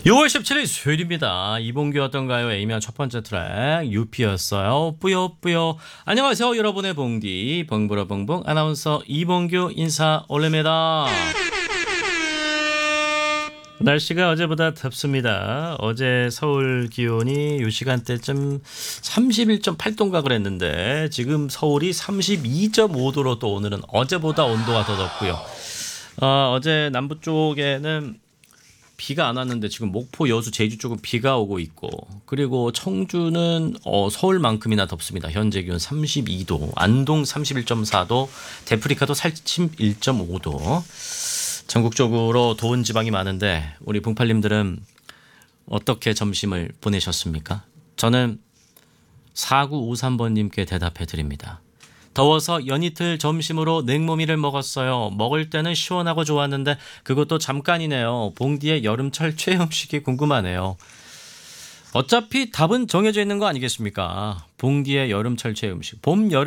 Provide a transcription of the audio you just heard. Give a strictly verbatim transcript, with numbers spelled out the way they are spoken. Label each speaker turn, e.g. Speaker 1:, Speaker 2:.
Speaker 1: 유월 십칠일 수요일입니다. 이봉규 어떤가요? 에이미한 첫 번째 트랙 유피였어요. 뿌요뿌요. 안녕하세요. 여러분의 봉디 봉브러봉봉 아나운서 이봉규 인사 올립니다. 날씨가 어제보다 덥습니다. 어제 서울 기온이 이 시간대쯤 삼십일 점 팔 도인가 그랬는데 지금 서울이 삼십이 점 오 도로 또 오늘은 어제보다 온도가 더 덥고요. 어, 어제 남부 쪽에는 비가 안 왔는데 지금 목포, 여수, 제주 쪽은 비가 오고 있고, 그리고 청주는 어, 서울만큼이나 덥습니다. 현재 기온 삼십이 도, 안동 삼십일 점 사 도, 데프리카도 삼십일 점 오 도. 전국적으로 더운 지방이 많은데 우리 봉팔님들은 어떻게 점심을 보내셨습니까? 저는 사구오삼 번님께 대답해 드립니다. 더워서 연이틀 점심으로 냉모미를 먹었어요. 먹을 때는 시원하고 좋았는데 그것도 잠깐이네요. 봉디의 여름철 최애 음식이 궁금하네요. 어차피 답은 정해져 있는 거 아니겠습니까? 봉디의 여름철 최애 음식. 봄, 여름